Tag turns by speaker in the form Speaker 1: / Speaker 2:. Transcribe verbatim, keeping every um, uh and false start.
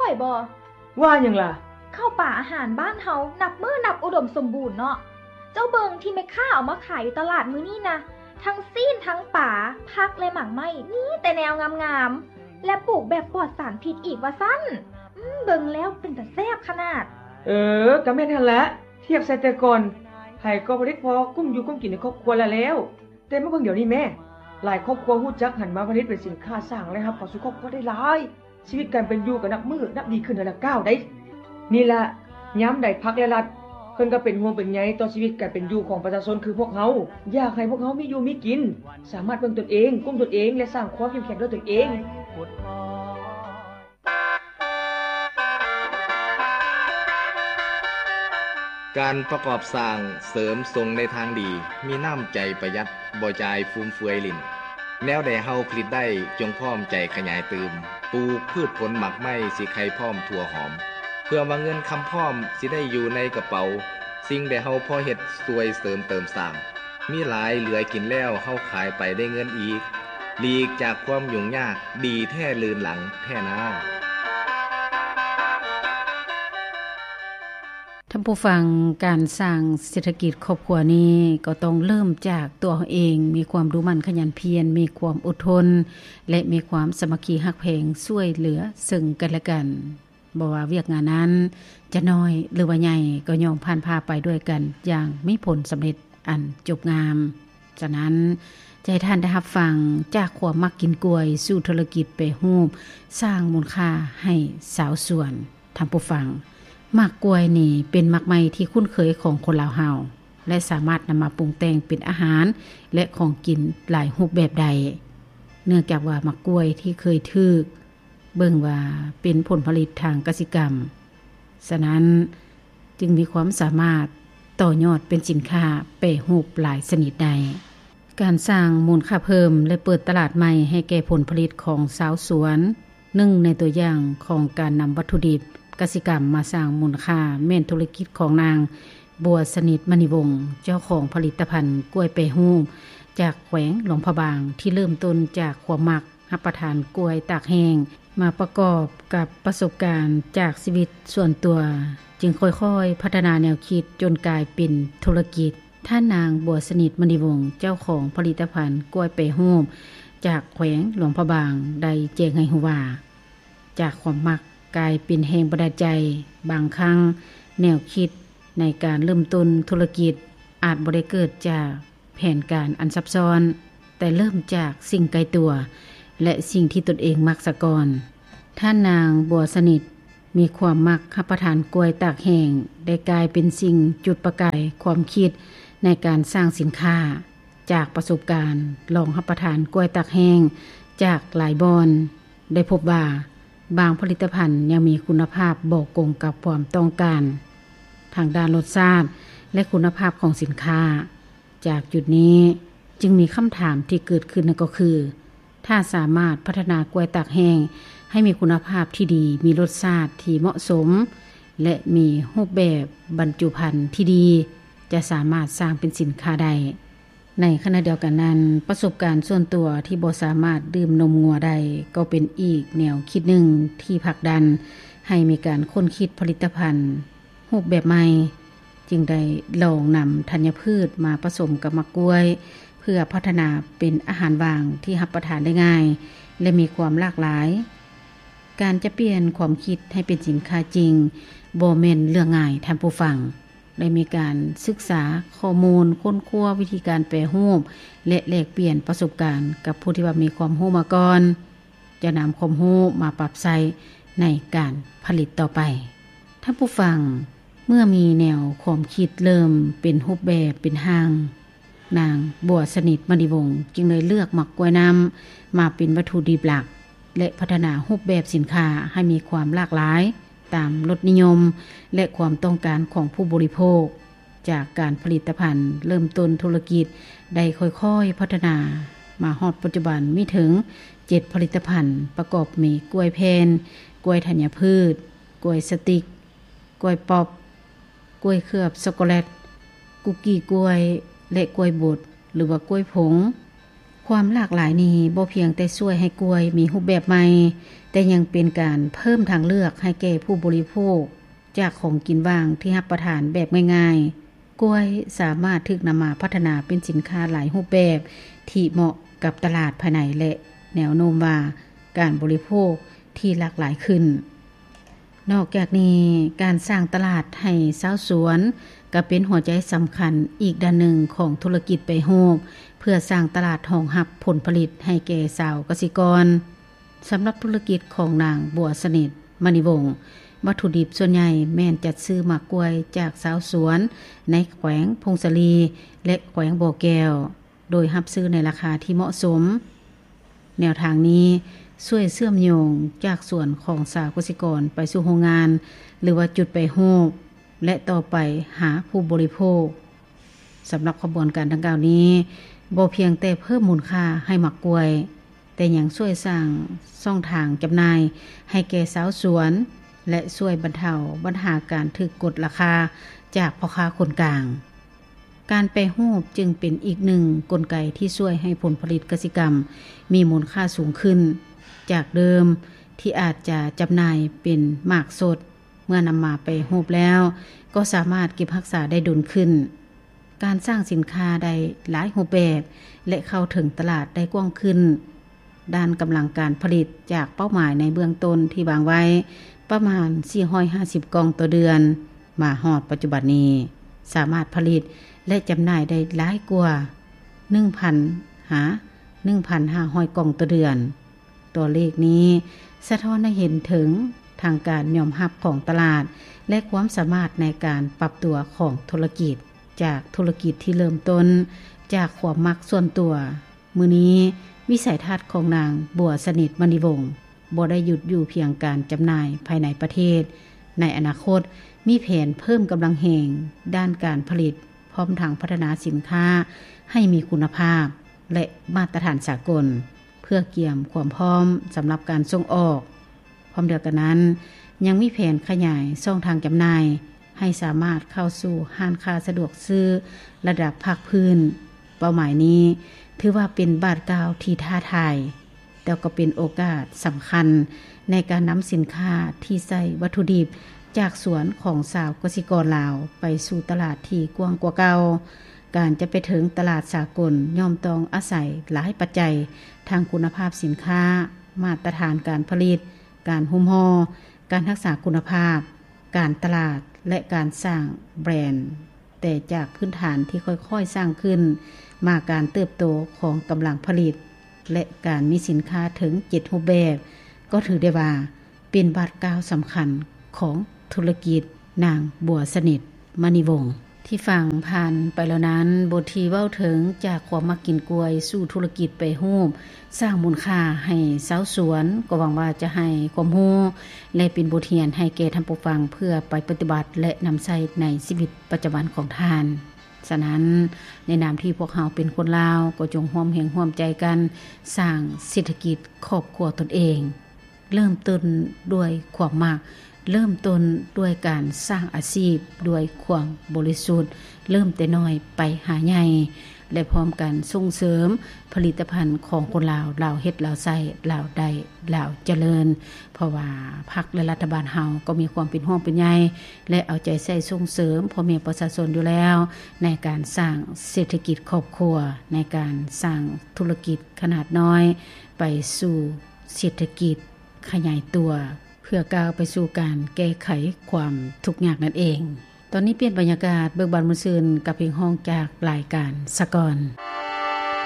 Speaker 1: อยบ่
Speaker 2: ว่าหยังล่ะ
Speaker 1: ข้าวป่าอาหารบ้านเฮานับมื้อนับอุดมสมบูรณ์เนาะเจ้าเบิงที่แม่ค้าเอามาขายอยู่ตลาดมื้อนี้นะทั้งซีนทั้งป่าผักและหมากไม้นี่แต่แนวงามๆและปลูกแบบปลอดสารพิษอีกว่าซั่นอืมเบิ่งแล้วเป็นตาแซ่บขนาด
Speaker 2: เออก็แม่นหั่นละเทียบใส่แต่ก่อนไผก็บ่ได้พอกุ้มอยู่กุ้มกินในครอบครัวแล้วแล้วแต่มาเบิ่งเดี๋ยวนี้แม่หลายครอบครัวฮู้จักหันมาผลิตเป็นสินค้าสร้างเลยครับเข้าสู่ครอบครัวได้หลายชีวิตการเป็นอยู่ก็นับมื้อนับดีขึ้นเดือนละก้าวได้นี่ล่ะยามใดพักและรัฐเพิ่นก็เป็นห่วงเป็นใยต่อชีวิตการเป็นอยู่ของประชาชนคือพวกเฮาอยากให้พวกเฮามีอยู่มีกินสามารถเบิ่งตนเองกุ้มตนเองและสร้างความเข้มแข็งด้วยตนเอง
Speaker 3: การประกอบสร้างเสริมทรงในทางดีมีน้ำใจประหยัดบ่จ่ายฟุ่มเฟือยลิ้นแนวใดเฮาผลิตได้จงพร้อมใจขยายเติมปลูกพืชผลหมักไม้สิไข่พร้อมทั่วหอมเพื่อว่าเงินคำพร้อมสิได้อยู่ในกระเป๋าสิ่งใดเฮาพอเฮ็ดช่วยเสริมเติมสร้างมีหลายเหลือกินแล้วเฮาขายไปได้เงินอีกหลีกจากความยุ่งยากดีแท้ลืนหลังแท้นา
Speaker 4: ท่านผู้ฟังการสร้างเศรษฐกิจครอบครัวนี้ก็ต้องเริ่มจากตัวเองมีความรู้มั่นขยันเพียรมีความอดทนและมีความสามัคคีฮักแพงช่วยเหลือซึ่งกันและกันบ่ว่าเวียกงานนั้นจะน้อยหรือว่าใหญ่ก็ย่อมผ่านพาไปด้วยกันอย่างมีผลสำเร็จอันจบงามฉะนั้นจะให้ท่านได้รับฟังจากความมักกินกล้วยสู่ธุรกิจไปรูปสร้างมูลค่าให้สาวสวนท่านผู้ฟังหมากกล้วยนี่เป็นหมากไม้ที่คุ้นเคยของคนลาวเฮาและสามารถนำมาปรุงแต่งเป็นอาหารและของกินหลายรูปแบบใดเนื่องจากว่าหมากกล้วยที่เคยถูกเบิ่งว่าเป็นผลผลิตทางกสิกรรมฉะนั้นจึงมีความสามารถต่อยอดเป็นสินค้าแปรรูปหลายชนิดใดการสร้างมูลค่าเพิ่มและเปิดตลาดใหม่ให้แก่ผลผลิตของชาวสวนหนึ่งในตัวอย่างของการนำวัตถุดิบกสิกรรมมาสร้างมูลค่าแม่นธุรกิจของนางบัวสนิทมณีวงศ์เจ้าของผลิตภัณฑ์กล้วยแปรรูปจากแขวงหลวงพระบางที่เริ่มต้นจากความมักรับประทานกล้วยตากแห้งมาประกอบกับประสบการณ์จากชีวิตส่วนตัวจึงค่อยๆพัฒนาแนวคิดจนกลายเป็นธุรกิจท่านนางบัวสนิทมณีวงศ์เจ้าของผลิตภัณฑ์กล้วยแปรรูปจากแขวงหลวงพระบางได้แจ้งให้รู้ว่าจากความมักกลายเป็นแรงบันดาลใจบางครั้งแนวคิดในการเริ่มต้นธุรกิจอาจบ่ได้เกิดจากแผนการอันซับซ้อนแต่เริ่มจากสิ่งไกลตัวและสิ่งที่ตนเองมักซะก่อนท่านนางบัวสนิทมีความมักรับประทานกล้วยตากแห้งได้กลายเป็นสิ่งจุดประกายความคิดในการสร้างสินค้าจากประสบการณ์ลองรับประทานกล้วยตากแห้งจากหลายบอนได้พบว่าบางผลิตภัณฑ์ยังมีคุณภาพบ่กงกับความต้องการทางด้านรสชาติและคุณภาพของสินค้าจากจุดนี้จึงมีคำถามที่เกิดขึ้นนั่นก็คือถ้าสามารถพัฒนากล้วยตากแห้งให้มีคุณภาพที่ดีมีรสชาติที่เหมาะสมและมีรูปแบบบรรจุภัณฑ์ที่ดีจะสามารถสร้างเป็นสินค้าได้ในขณะเดียวกันนั้นประสบการณ์ส่วนตัวที่บ่สามารถดื่มนมงัวได้ก็เป็นอีกแนวคิดหนึ่งที่ผลักดันให้มีการค้นคิดผลิตภัณฑ์รูปแบบใหม่จึงได้ลองนำธัญพืชมาผสมกับมะกล้วยเพื่อพัฒนาเป็นอาหารว่างที่รับประทานได้ง่ายและมีความหลากหลายการจะเปลี่ยนความคิดให้เป็นสินค้าจริงบ่แม่นเรื่องง่ายท่านผู้ฟังได้มีการศึกษาข้อมูลค้นคว้าวิธีการแปรรูปและแลกเปลี่ยนประสบการณ์กับผู้ที่ว่ามีความรู้มาก่อนจะนำความรู้มาปรับใช้ในการผลิตต่อไปท่านผู้ฟังเมื่อมีแนวความคิดเริ่มเป็นรูปแบบเป็นห้างนางบัวสนิทมณีวงศ์จึงเลยเลือกหมักกล้วยน้ำมาเป็นวัตถุดิบหลักและพัฒนารูปแบบสินค้าให้มีความหลากหลายตามรสนิยมและความต้องการของผู้บริโภคจากการผลิตภัณฑ์เริ่มต้นธุรกิจได้ค่อยๆพัฒนามาฮอดปัจจุบันมีถึงเจ็ดผลิตภัณฑ์ประกอบมีกล้วยแผ่นกล้วยธัญพืชกล้วยสติกกล้วยป๊อปกล้วยเคลือบช็อกโกแลตคุกกี้กล้วยและกล้วยบดหรือว่ากล้วยผงคความหลากหลายนี้บ่เพียงแต่ช่วยให้กล้วยมีรูปแบบใหม่แต่ยังเป็นการเพิ่มทางเลือกให้แก่ผู้บริโภคจากของกินว่างที่รับประทานแบบง่ายๆกล้วยสามารถถูกนำมาพัฒนาเป็นสินค้าหลายรูปแบบที่เหมาะกับตลาดภายในและแนวโน้มว่าการบริโภคที่หลากหลายขึ้นนอกจากนี้การสร้างตลาดให้ชาวสวนก็เป็นหัวใจสำคัญอีกด้านหนึ่งของธุรกิจไปโฮบเพื่อสร้างตลาดรองรับผลผลิตให้แก่ชาวเกษตรกรสำหรับธุรกิจของนางบัวสนิทมณีวงศ์วัตถุดิบส่วนใหญ่แม่นจัดซื้อหมากกล้วยจากชาวสวนในแขวงพงศลีและแขวงบ่อแก้วโดยรับซื้อในราคาที่เหมาะสมแนวทางนี้ช่วยเชื่อมโยงจากส่วนของชาวเกษตรกรไปสู่โรงงานหรือว่าจุดไปโฮบและต่อไปหาผู้บริโภคสำหรับขบวนการดังกล่าวนี้บ่เพียงแต่เพิ่มมูลค่าให้หมากกล้วยแต่ยังช่วยสร้างช่องทางจำหน่ายให้แก่ชาวสวนและช่วยบรรเทาปัญหาการถูกกดราคาจากพ่อค้าคนกลางการแปรรูปจึงเป็นอีกหนึ่งกลไกที่ช่วยให้ผลผลิตเกษตรกรรมมีมูลค่าสูงขึ้นจากเดิมที่อาจจะจำหน่ายเป็นหมากสดเมื่อนำมาไปรูปแล้วก็สามารถเก็บรักษาได้ดนขึ้นการสร้างสินค้าได้หลายรูปแบบและเข้าถึงตลาดได้กว้างขึ้นด้านกำลังการผลิตจากเป้าหมายในเบื้องต้นที่วางไว้ประมาณสี่ร้อยห้าสิบกล่องต่อเดือนมาฮอดปัจจุบันนี้สามารถผลิตและจำหน่ายได้หลายกว่า หนึ่งพัน หา หนึ่งพันห้าร้อย กล่องต่อเดือนตัวเลขนี้สะท้อนให้เห็นถึงทางการยอมรับของตลาดและความสามารถในการปรับตัวของธุรกิจจากธุรกิจที่เริ่มต้นจากความมักส่วนตัวมื้อนี้วิสัยทัศน์ของนางบัวสนิทมณีวงศ์บ่ได้หยุดอยู่เพียงการจำหน่ายภายในประเทศในอนาคตมีแผนเพิ่มกำลังแห่งด้านการผลิตพร้อมทางพัฒนาสินค้าให้มีคุณภาพและมาตรฐานสากลเพื่อเกี่ยมความพร้อมสำหรับการส่งออกพร้อมเดียวกันนั้นยังมีแผนขยายช่องทางจำหน่ายให้สามารถเข้าสู่ห้างค้าสะดวกซื้อระดับภาคพื้นเป้าหมายนี้ถือว่าเป็นบาทก้าวที่ท้าทายแต่ก็เป็นโอกาสสำคัญในการนำสินค้าที่ใช้วัตถุดิบจากสวนของชาวเกษตรกรลาวไปสู่ตลาดที่กว้างกว่าเก่าการจะไปถึงตลาดสากลย่อมต้องอาศัยหลายปัจจัยทางคุณภาพสินค้ามาตรฐานการผลิตการหุ้มห่อการรักษาคุณภาพการตลาดและการสร้างแบรนด์แต่จากพื้นฐานที่ค่อยๆสร้างขึ้นมาการเติบโตของกำลังผลิตและการมีสินค้าถึงเจ็ดรูปแบบก็ถือได้ว่าเป็นบาทก้าวสำคัญของธุรกิจนางบัวสนิทมณีวงศ์ที่ฟังผ่านไปแล้วนั้นบทที่เว้าถึงจากความมักกินกล้วยสู่ธุรกิจไปรูปสร้างมูลค่าให้ชาวสวนก็หวังว่าจะให้ความรู้และเป็นบทเรียนให้แก่ท่านผู้ฟังเพื่อไปปฏิบัติและนำใช้ในชีวิตปัจจุบันของท่านฉะนั้นในนามที่พวกเราเป็นคนลาวก็จงร่วมแรงร่วมใจกันสร้างเศรษฐกิจครอบครัวตนเองเริ่มต้นด้วยความมักเริ่มต้นด้วยการสร้างอาชีพด้วยความบริสุทธิ์เริ่มแต่น้อยไปหาใหญ่และพร้อมกันส่งเสริมผลิตภัณฑ์ของคนลาวลาวเฮ็ดลาวใช้ลาวได้ลาวเจริญเพราะว่าพรรคและรัฐบาลเฮาก็มีความเป็นห่วงเป็นใยและเอาใจใส่ส่งเสริมพ่อแม่ประชาชนอยู่แล้วในการสร้างเศรษฐกิจครอบครัวในการสร้างธุรกิจขนาดน้อยไปสู่เศรษฐกิจขยายตัวเพื่อก้าวไปสู่การแก้ไขความทุกข์ยากนั่นเองตอนนี้เปลี่ยนบรรยากาศเบิกบานมื้อซื่นกับเพลงฮ้องจากรายการสะกอน